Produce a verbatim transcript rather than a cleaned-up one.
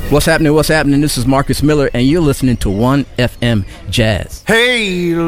What's happening? What's happening? This is Marcus Miller, and you're listening to one F M Jazz. Hey,